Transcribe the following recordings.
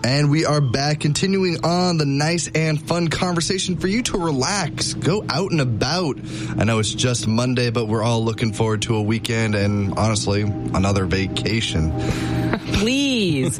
And we are back, continuing on the nice and fun conversation for you to relax, go out and about. I know it's just Monday, but we're all looking forward to a weekend and, honestly, another vacation. Please.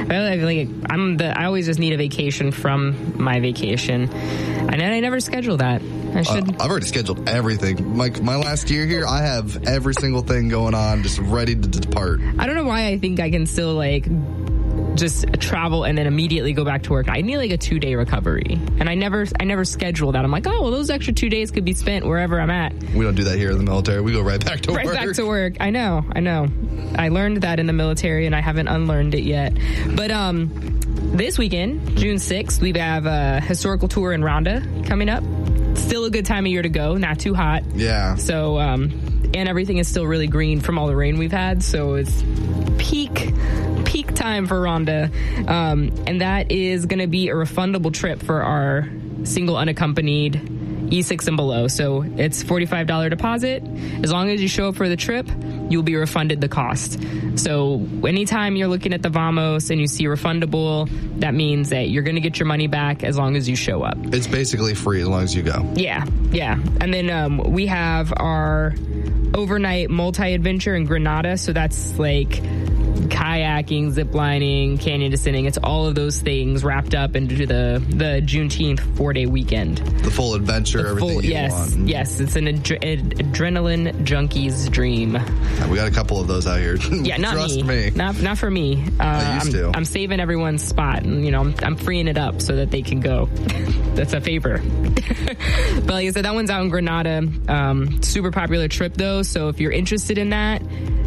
I always just need a vacation from my vacation. And I never schedule that. I should. I've already scheduled everything. My last year here, I have every single thing going on, just ready to depart. I don't know why I think I can still, just travel and then immediately go back to work. I need a 2-day recovery, and I never schedule that. I'm like, oh well, those extra 2 days could be spent wherever I'm at. We don't do that here in the military. We go right back to work. Right back to work. I know. I learned that in the military, and I haven't unlearned it yet. But this weekend, June 6th, we have a historical tour in Rhonda coming up. Still a good time of year to go. Not too hot. Yeah. So and everything is still really green from all the rain we've had. So it's peak time for Rhonda. And that is going to be a refundable trip for our single unaccompanied E6 and below. So it's $45 deposit. As long as you show up for the trip, you'll be refunded the cost. So anytime you're looking at the Vamos and you see refundable, that means that you're going to get your money back as long as you show up. It's basically free as long as you go. Yeah. And then we have our overnight multi-adventure in Granada. So that's kayaking, ziplining, canyon descending. It's all of those things wrapped up into the Juneteenth 4-day weekend. The full adventure, everything you want. Yes, it's an adrenaline junkie's dream. We got a couple of those out here. Yeah, not Trust me. Not for me. I used to. I'm saving everyone's spot, and I'm freeing it up so that they can go. That's a favor. But like I said, that one's out in Granada. Super popular trip though, so if you're interested in that,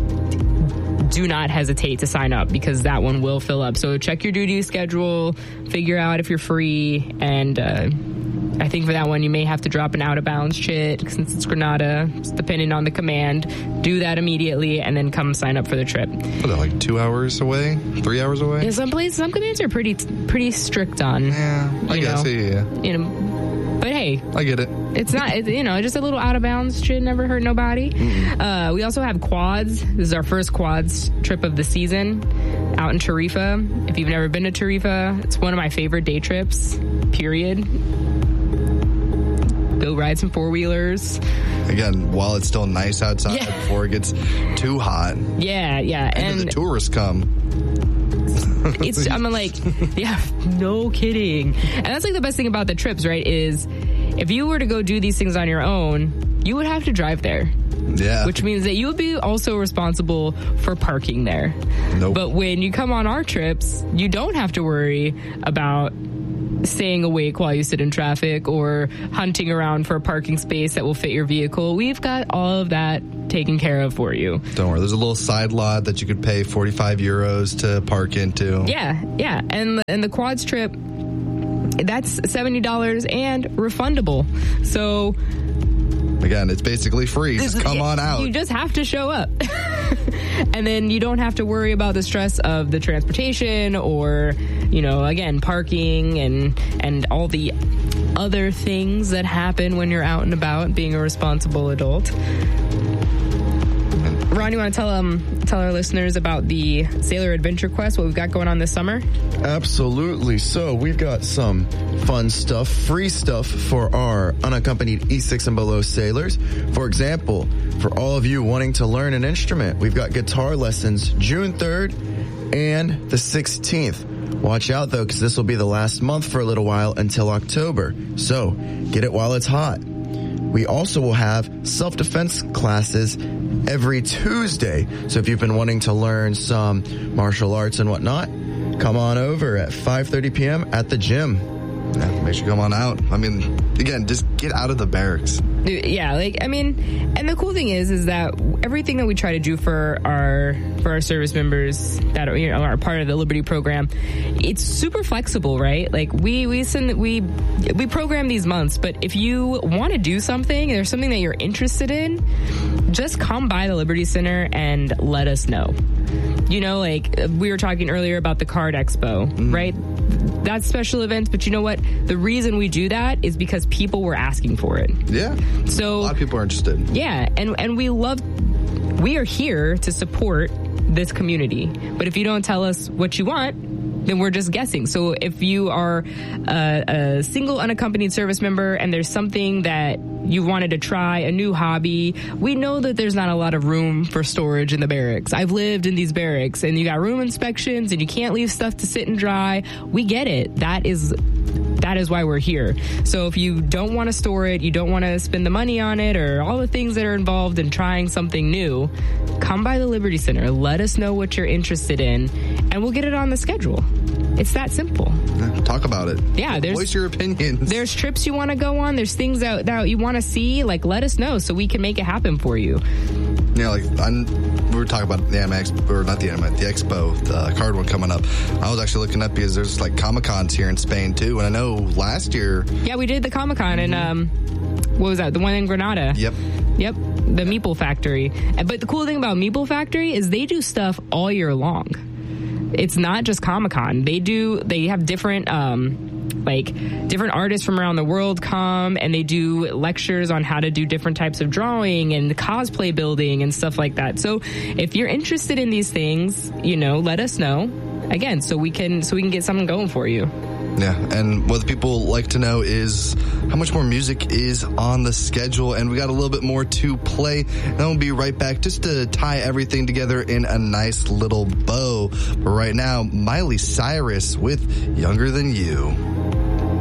do not hesitate to sign up because that one will fill up. So check your duty schedule, figure out if you're free, and I think for that one you may have to drop an out-of-bounds chit since it's Granada, depending on the command. Do that immediately and then come sign up for the trip. What are they, 2 hours away? 3 hours away? Yeah, some commands are pretty strict on. Yeah, I guess, yeah. But hey, I get it. It's not, just a little out of bounds should never hurt nobody. We also have quads. This is our first quads trip of the season out in Tarifa. If you've never been to Tarifa, it's one of my favorite day trips, period. Go ride some four-wheelers. Again, while it's still nice outside before it gets too hot. Yeah. And the tourists come. No kidding. And that's the best thing about the trips, right, is if you were to go do these things on your own, you would have to drive there. Yeah. Which means that you would be also responsible for parking there. Nope. But when you come on our trips, you don't have to worry about staying awake while you sit in traffic or hunting around for a parking space that will fit your vehicle. We've got all of that taken care of for you. Don't worry. There's a little side lot that you could pay 45 euros to park into. Yeah. And the quads trip, that's $70 and refundable. So again, it's basically free. Just come on out. You just have to show up. And then you don't have to worry about the stress of the transportation or, again, parking and all the other things that happen when you're out and about being a responsible adult. Ron, you want to tell our listeners about the Sailor Adventure Quest, what we've got going on this summer? Absolutely. So we've got some fun stuff, free stuff for our unaccompanied E6 and below sailors. For example, for all of you wanting to learn an instrument, we've got guitar lessons June 3rd and the 16th. Watch out, though, because this will be the last month for a little while until October. So get it while it's hot. We also will have self-defense classes every Tuesday. So if you've been wanting to learn some martial arts and whatnot, come on over at 5:30 p.m. at the gym. Yeah, make sure you come on out. I mean, again, just get out of the barracks. Yeah, and the cool thing is that everything that we try to do for our service members that are part of the Liberty program, it's super flexible, right? We program these months, but if you want to do something, there's something that you're interested in, just come by the Liberty Center and let us know. We were talking earlier about the Card Expo, right? That's special events, but you know what? The reason we do that is because people were asking for it. Yeah. So a lot of people are interested. Yeah, and we are here to support this community. But if you don't tell us what you want, then we're just guessing. So if you are a single unaccompanied service member and there's something that you wanted to try, a new hobby, we know that there's not a lot of room for storage in the barracks. I've lived in these barracks and you got room inspections and you can't leave stuff to sit and dry. We get it. That is why we're here. So if you don't want to store it, you don't want to spend the money on it or all the things that are involved in trying something new, come by the Liberty Center. Let us know what you're interested in and we'll get it on the schedule. It's that simple. Talk about it. Yeah. Voice your opinions. There's trips you want to go on. There's things that you want to see. Like, let us know so we can make it happen for you. Yeah, like we were talking about the Amex, or not the Amex, the Expo, the card one coming up. I was actually looking up because there's like Comic-Cons here in Spain too, and I know last year. Yeah, we did the Comic-Con and what was that? The one in Granada. Yep. The Meeple Factory. But the cool thing about Meeple Factory is they do stuff all year long. It's not just Comic-Con. They have different different artists from around the world come and they do lectures on how to do different types of drawing and cosplay building and stuff like that. So if you're interested in these things, let us know again so we can get something going for you. Yeah, and what the people like to know is how much more music is on the schedule, and we got a little bit more to play. And then we'll be right back just to tie everything together in a nice little bow. But right now, Miley Cyrus with Younger Than You.